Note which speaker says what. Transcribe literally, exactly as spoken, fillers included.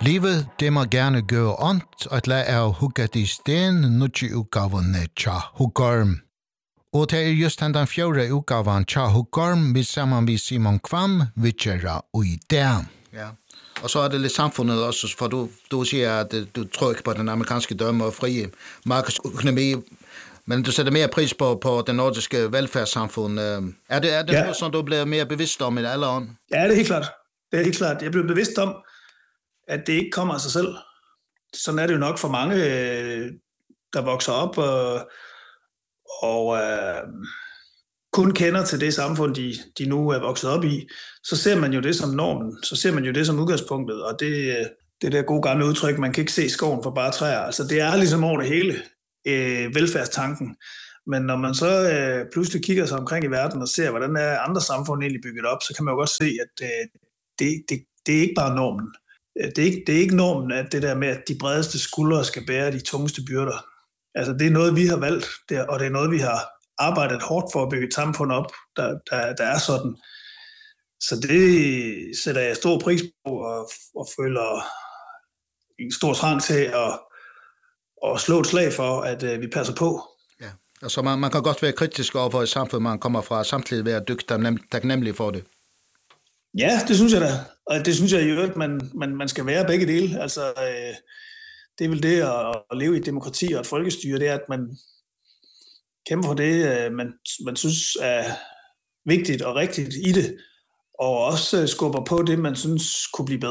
Speaker 1: Livet, det må gerne gøre ondt, og lade er hugget i sten, nødje udgaverne tja hugorm. Og det er just den fjerde udgaven tja hugorm, vi sammen med Simon Kvam, vi gjør i der.
Speaker 2: Ja. Og så er det lidt samfundet også, for du, du siger, at du tror ikke på den amerikanske dømme og frie markedsøkonomi, men du sætter mere pris på, på den nordiske velfærdssamfund. Er det, er det ja. noget, som du bliver mere bevidst om i alderen?
Speaker 3: Ja, det er helt klart. Det er helt klart. Jeg blev bevidst om, at det ikke kommer af sig selv. Sådan er det jo nok for mange, der vokser op og, og øh, kun kender til det samfund, de, de nu er vokset op i. Så ser man jo det som normen. Så ser man jo det som udgangspunktet. Og det, det der gode gamle udtryk, man kan ikke se skoven for bare træer. Altså det er ligesom over det hele, øh, velfærdstanken. Men når man så øh, pludselig kigger sig omkring i verden og ser, hvordan er andre samfund egentlig bygget op, så kan man jo godt se, at øh, det, det, det er ikke bare normen. Det er, ikke, det er ikke normen, at det der med, at de bredeste skuldre skal bære de tungeste byrder. Altså, det er noget, vi har valgt, og det er noget, vi har arbejdet hårdt for at bygge et samfund op, der, der, der er sådan. Så det sætter jeg stor pris på, og, og føler en stor trang til at, at slå et slag for, at uh, vi passer på.
Speaker 2: Ja, altså man, man kan godt være kritisk over for et samfund, man kommer fra, samtidig være dygtig taknemmelig for det.
Speaker 3: Ja, det synes jeg da. Og det synes jeg i øvrigt, man, man, man skal være begge dele. Altså, øh, det er vel det at, at leve i et demokrati og et folkestyre, det er, at man kæmper for det, øh, man, man synes er vigtigt og rigtigt i det, og også skubber på det, man synes kunne blive bedre.